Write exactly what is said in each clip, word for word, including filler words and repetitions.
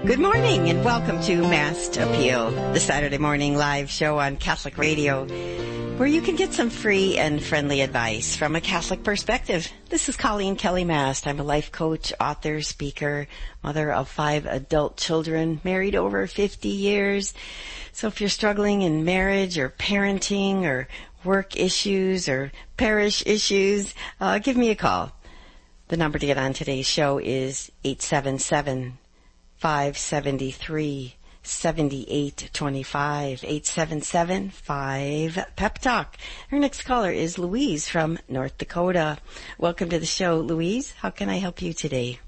Good morning and welcome to Mass Appeal, the Saturday morning live show on Catholic Radio, where you can get some free and friendly advice from a Catholic perspective. This is Colleen Kelly Mast. I'm a life coach, author, speaker, mother of five adult children, married over fifty years. So if you're struggling in marriage or parenting or work issues or parish issues, uh, give me a call. The number to get on today's show is eight seven seven, five seven three, seven eight two five, eight seven seven, five, Pep Talk. Our next caller is Louise from North Dakota. Welcome to the show, Louise. How can I help you today?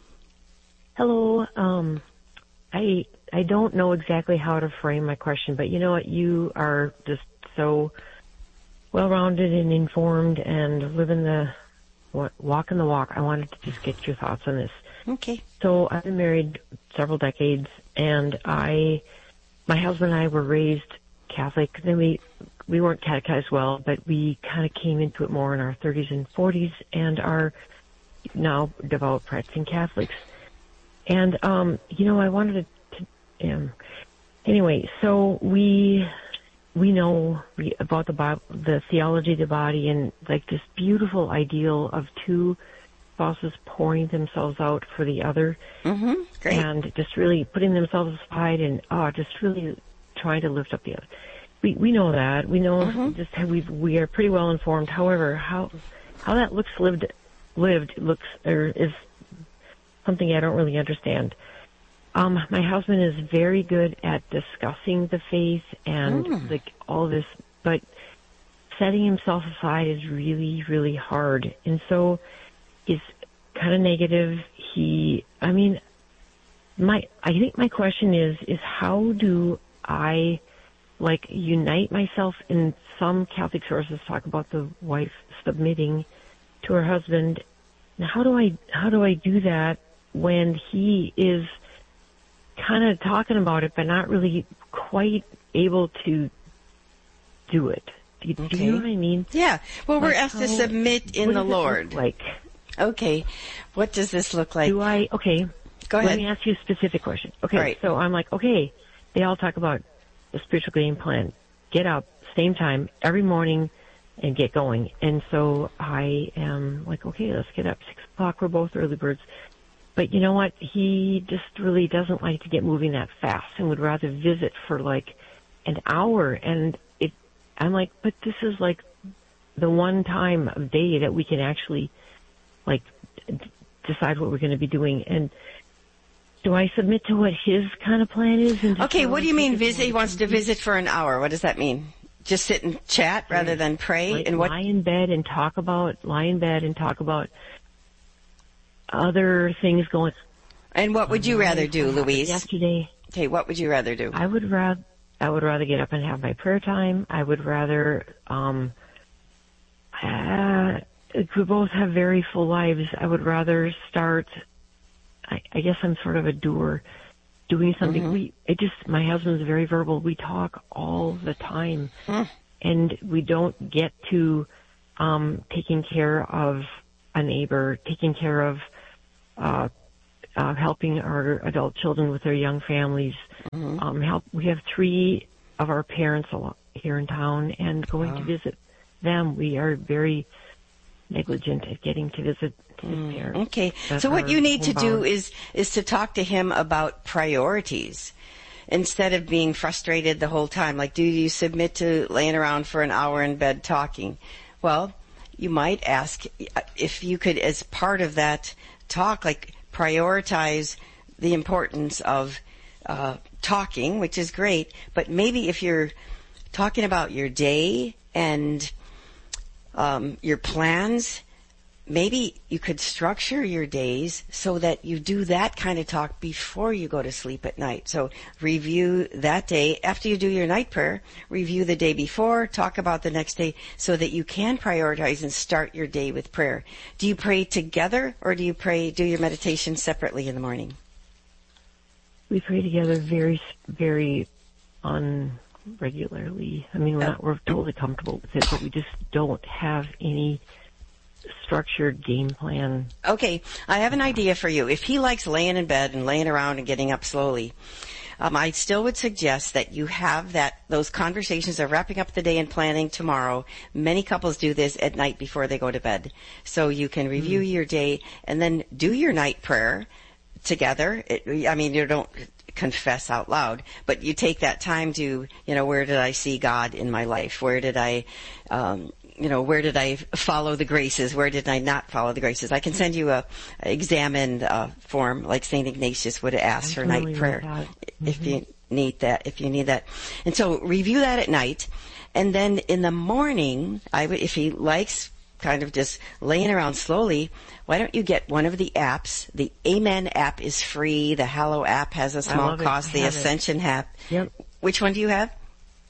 Hello. Um, I I don't know exactly how to frame my question, but you know what? You are just so well-rounded and informed and living the walking the walk. I wanted to just get your thoughts on this. Okay. So I've been married several decades, and I, my husband and I were raised Catholic. Then we, we weren't catechized well, but we kind of came into it more in our thirties and forties, and are now devout practicing Catholics. And um, you know, I wanted to. to um, anyway, so we we know we, about the Bible, the theology of the body, and like this beautiful ideal of two spouses pouring themselves out for the other, mm-hmm. Great. And just really putting themselves aside, and oh, just really trying to lift up the other. We we know that we know mm-hmm. just how we we are pretty well informed. However, how how that looks lived lived looks or is something I don't really understand. Um, my husband is very good at discussing the faith and mm. like all this, but setting himself aside is really really hard, and so. Is kind of negative. He, I mean, my, I think my question is, is how do I, like, unite myself in some Catholic sources talk about the wife submitting to her husband. Now, how do I, how do I do that when he is kind of talking about it, but not really quite able to do it? Do, okay. do you know what I mean? Yeah. Well, like we're asked how, to submit in the Lord. Like. Okay. What does this look like? Do I, okay. Go ahead. Let me ask you a specific question. Okay. All right. So I'm like, okay, they all talk about the spiritual game plan. Get up, same time, every morning, and get going. And so I am like, okay, let's get up. Six o'clock, we're both early birds. But you know what? He just really doesn't like to get moving that fast and would rather visit for like an hour. And it, I'm like, but this is like the one time of day that we can actually like decide what we're going to be doing. And do I submit to what his kind of plan is? And okay, what do you mean visit? He wants to visit for an hour. What does that mean? Just sit and chat rather than pray? Like and what? Lie in bed and talk about, lie in bed and talk about other things going. And what would you rather do, Louise? Yesterday. Okay, what would you rather do? I would rather, I would rather get up and have my prayer time. I would rather, um, uh, we both have very full lives. I would rather start, I, I guess I'm sort of a doer, doing something. Mm-hmm. We, it just, my husband's very verbal. We talk all the time. Mm. And we don't get to, um, taking care of a neighbor, taking care of, uh, uh, helping our adult children with their young families. Mm-hmm. Um, help, we have three of our parents here in town, and going wow. to visit them, we are very negligent at getting to visit his mm, parents. Okay. So what you need to do is, is to talk to him about priorities instead of being frustrated the whole time. Like, do you submit to laying around for an hour in bed talking? Well, you might ask if you could, as part of that talk, like prioritize the importance of uh, talking, which is great, but maybe if you're talking about your day and Um, your plans, maybe you could structure your days so that you do that kind of talk before you go to sleep at night. So review that day. After you do your night prayer, review the day before, talk about the next day so that you can prioritize and start your day with prayer. Do you pray together or do you pray, do your meditation separately in the morning? We pray together very, very on regularly. I mean, we're, not, we're totally comfortable with it, but we just don't have any structured game plan. Okay, I have an idea for you. If he likes laying in bed and laying around and getting up slowly, um, I still would suggest that you have that those conversations of wrapping up the day and planning tomorrow. Many couples do this at night before they go to bed. So you can review mm. your day and then do your night prayer together. It, I mean, you don't confess out loud, but you take that time to, you know, where did I see God in my life? Where did I, um, you know, where did I follow the graces? Where did I not follow the graces? I can send you a, a examined uh, form like Saint Ignatius would ask for night prayer mm-hmm. if you need that. If you need that, and so review that at night, and then in the morning, I would, if he likes kind of just laying around slowly, why don't you get one of the apps? The Amen app is free. The Hallow app has a small cost. The Ascension it. app. Yep. Which one do you have?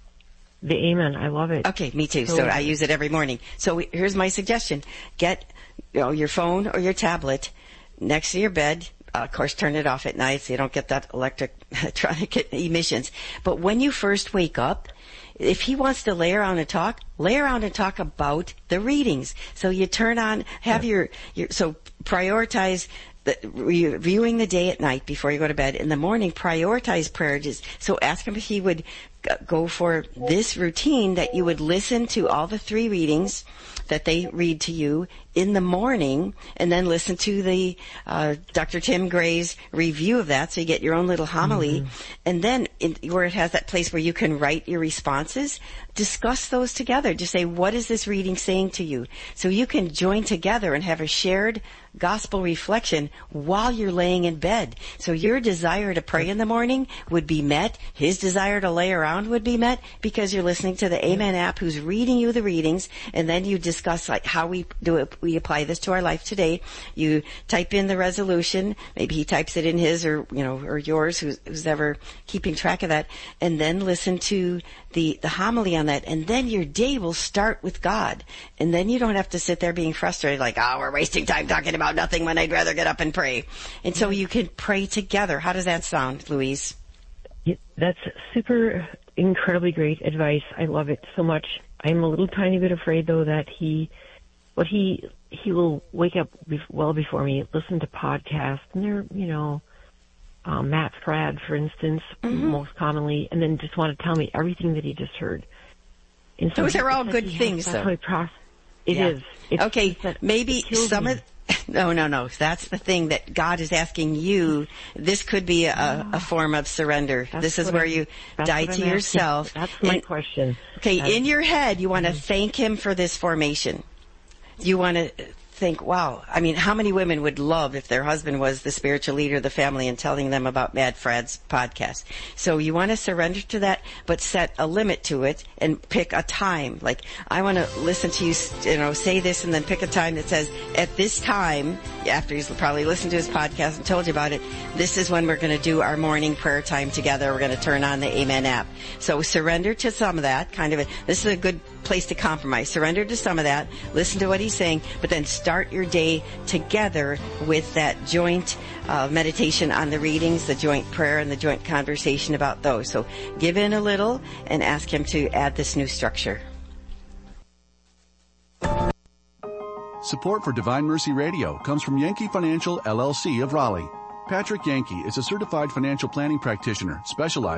The Amen. I love it. Okay, me too. So, so I use it every morning. So here's my suggestion. Get, you know, your phone or your tablet next to your bed. Uh, of course, turn it off at night so you don't get that electronic emissions. But when you first wake up, if he wants to lay around and talk, lay around and talk about the readings. So you turn on, have yeah. your, your, so prioritize the, reviewing the day at night before you go to bed. In the morning, prioritize prayer. Just, so ask him if he would go for this routine that you would listen to all the three readings that they read to you in the morning, and then listen to the uh, Doctor Tim Gray's review of that, so you get your own little homily. Mm-hmm. And then in, where it has that place where you can write your responses, discuss those together. Just say, what is this reading saying to you? So you can join together and have a shared gospel reflection while you're laying in bed. So your desire to pray in the morning would be met. His desire to lay around would be met because you're listening to the Amen app who's reading you the readings, and then you discuss like how we do it. We apply this to our life today. You type in the resolution. Maybe he types it in his or, you know, or yours, who's, who's ever keeping track of that, and then listen to the, the homily on that, and then your day will start with God. And then you don't have to sit there being frustrated like, oh, we're wasting time talking about nothing when I'd rather get up and pray. And so you can pray together. How does that sound, Louise? Yeah, that's super incredibly great advice. I love it so much. I'm a little tiny bit afraid, though, that he, what he, he will wake up well before me, listen to podcasts, and they're, you know, um, Matt Fradd, for instance, mm-hmm. most commonly, and then just want to tell me everything that he just heard. And so those are all good things, has, though. That's how he process. It yeah. is. It's okay, that, maybe some me. of... No, no, no. That's the thing that God is asking you. This could be a, a form of surrender. That's this is where I'm, you die to I'm yourself. Asking. That's my and, question. Okay, that's, in your head, you want to thank Him for this formation. You want to think, wow, I mean, how many women would love if their husband was the spiritual leader of the family and telling them about Matt Fradd's podcast? So you want to surrender to that, but set a limit to it and pick a time. Like, I want to listen to you, you know, say this, and then pick a time that says, at this time, after he's probably listened to his podcast and told you about it, this is when we're going to do our morning prayer time together. We're going to turn on the Amen app. So surrender to some of that, kind of a, this is a good place to compromise. Surrender to some of that, listen to what he's saying, but then start your day together with that joint uh, meditation on the readings, the joint prayer, and the joint conversation about those. So give in a little and ask him to add this new structure. Support for Divine Mercy Radio comes from Yankee Financial, L L C of Raleigh. Patrick Yankee is a certified financial planning practitioner specialized